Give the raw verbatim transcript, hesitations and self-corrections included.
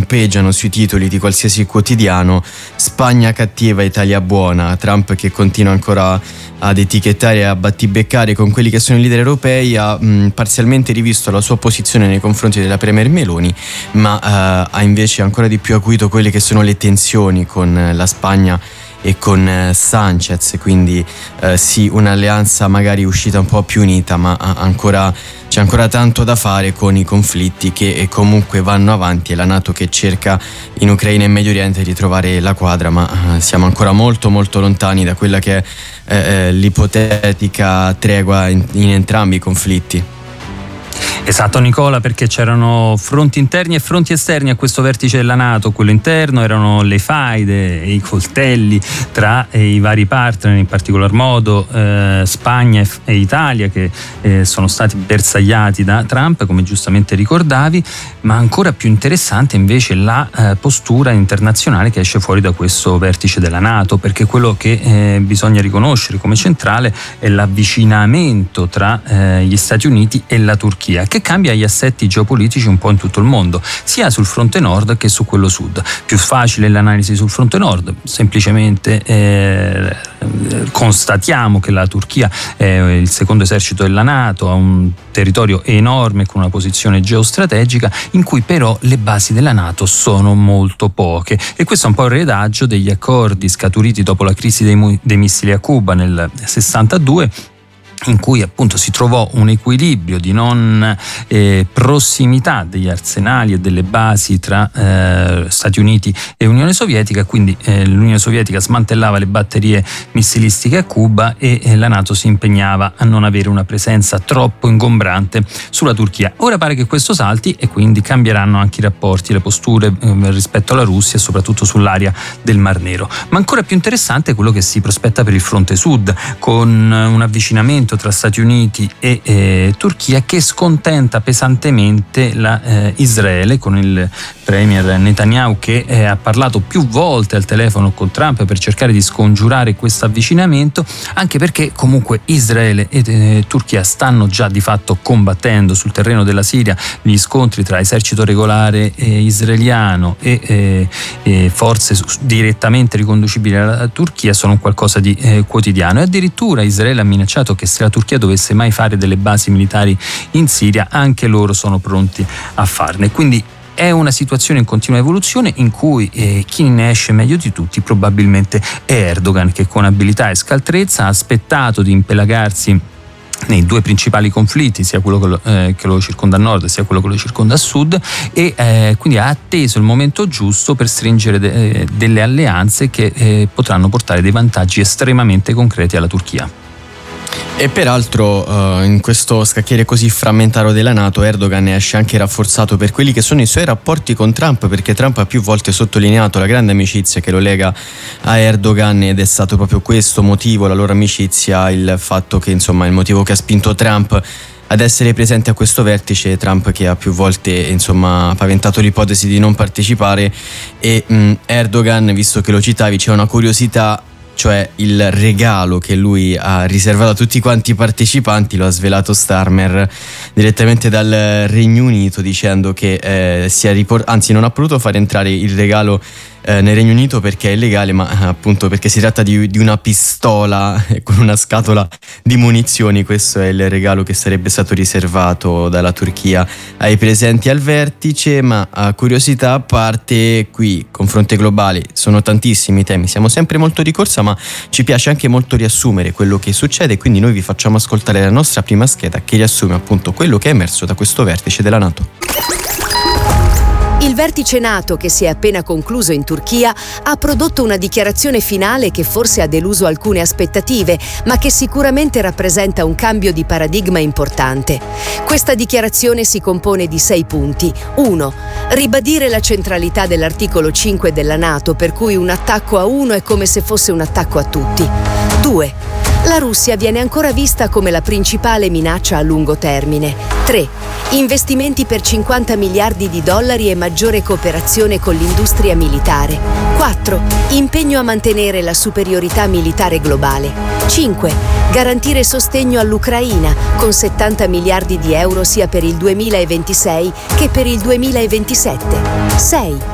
lampeggiano sui titoli di qualsiasi quotidiano: Spagna cattiva, Italia buona. Trump, che continua ancora ad etichettare e a battibeccare con quelli che sono i leader europei, ha mh, parzialmente rivisto la sua posizione nei confronti della premier Meloni, ma uh, ha invece ancora di più acuito quelle che sono le tensioni con la Spagna e con uh, Sanchez, quindi uh, sì, un'alleanza magari uscita un po' più unita, ma ancora c'è ancora tanto da fare con i conflitti che comunque vanno avanti, e la NATO che cerca in Ucraina e Medio Oriente di trovare la quadra, ma uh, siamo ancora molto molto lontani da quella che è eh, l'ipotetica tregua in, in entrambi i conflitti. Esatto, Nicola, perché c'erano fronti interni e fronti esterni a questo vertice della NATO. Quello interno erano le faide e i coltelli tra eh, i vari partner, in particolar modo eh, Spagna e, e Italia, che eh, sono stati bersagliati da Trump, come giustamente ricordavi, ma ancora più interessante invece la eh, postura internazionale che esce fuori da questo vertice della NATO, perché quello che eh, bisogna riconoscere come centrale è l'avvicinamento tra eh, gli Stati Uniti e la Turchia, che cambia gli assetti geopolitici un po' in tutto il mondo, sia sul fronte nord che su quello sud. Più facile l'analisi sul fronte nord, semplicemente eh, constatiamo che la Turchia è il secondo esercito della NATO, ha un territorio enorme con una posizione geostrategica in cui però le basi della NATO sono molto poche, e questo è un po' il redaggio degli accordi scaturiti dopo la crisi dei, mu- dei missili a Cuba nel sessantadue, in cui appunto si trovò un equilibrio di non eh, prossimità degli arsenali e delle basi tra eh, Stati Uniti e Unione Sovietica. Quindi eh, l'Unione Sovietica smantellava le batterie missilistiche a Cuba e eh, la NATO si impegnava a non avere una presenza troppo ingombrante sulla Turchia. Ora pare che questo salti, e quindi cambieranno anche i rapporti, le posture eh, rispetto alla Russia, soprattutto sull'area del Mar Nero. Ma ancora più interessante è quello che si prospetta per il fronte sud, con un avvicinamento tra Stati Uniti e eh, Turchia che scontenta pesantemente la, eh, Israele, con il premier Netanyahu che eh, ha parlato più volte al telefono con Trump per cercare di scongiurare questo avvicinamento, anche perché comunque Israele e eh, Turchia stanno già di fatto combattendo sul terreno della Siria. Gli scontri tra esercito regolare eh, israeliano e eh, eh, forze direttamente riconducibili alla Turchia sono qualcosa di eh, quotidiano, e addirittura Israele ha minacciato che se la Turchia dovesse mai fare delle basi militari in Siria, anche loro sono pronti a farne. Quindi è una situazione in continua evoluzione, in cui eh, chi ne esce meglio di tutti probabilmente è Erdogan, che con abilità e scaltrezza ha aspettato di impelagarsi nei due principali conflitti, sia quello che lo, eh, che lo circonda a nord sia quello che lo circonda a sud, e eh, quindi ha atteso il momento giusto per stringere de- eh, delle alleanze che eh, potranno portare dei vantaggi estremamente concreti alla Turchia. E peraltro uh, in questo scacchiere così frammentario della NATO, Erdogan ne esce anche rafforzato per quelli che sono i suoi rapporti con Trump, perché Trump ha più volte sottolineato la grande amicizia che lo lega a Erdogan, ed è stato proprio questo motivo, la loro amicizia, il fatto che insomma il motivo che ha spinto Trump ad essere presente a questo vertice. Trump che ha più volte insomma paventato l'ipotesi di non partecipare, e mh, Erdogan, visto che lo citavi, c'è una curiosità, cioè il regalo che lui ha riservato a tutti quanti i partecipanti. Lo ha svelato Starmer direttamente dal Regno Unito, dicendo che eh, si è riport- anzi non ha potuto far entrare il regalo eh, nel Regno Unito perché è illegale, ma eh, appunto perché si tratta di, di una pistola con una scatola di munizioni. Questo è il regalo che sarebbe stato riservato dalla Turchia ai presenti al vertice. Ma a curiosità a parte, qui confronti globali sono tantissimi temi, siamo sempre molto di corsa, ma ci piace anche molto riassumere quello che succede, quindi noi vi facciamo ascoltare la nostra prima scheda che riassume appunto quello che è emerso da questo vertice della NATO. Il vertice NATO, che si è appena concluso in Turchia, ha prodotto una dichiarazione finale che forse ha deluso alcune aspettative, ma che sicuramente rappresenta un cambio di paradigma importante. Questa dichiarazione si compone di sei punti. uno. Ribadire la centralità dell'articolo cinque della NATO, per cui un attacco a uno è come se fosse un attacco a tutti. due. La Russia viene ancora vista come la principale minaccia a lungo termine. tre. Investimenti per cinquanta miliardi di dollari e maggiore cooperazione con l'industria militare. quattro. Impegno a mantenere la superiorità militare globale. cinque. Garantire sostegno all'Ucraina con settanta miliardi di euro sia per il duemilaventisei che per il duemilaventisette. sei.